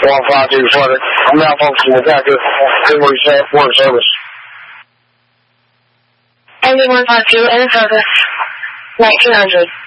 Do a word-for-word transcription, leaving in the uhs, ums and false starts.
twelve five two Frederick. I'm now functioning with that good word service. Ending one five two in service. nineteen hundred.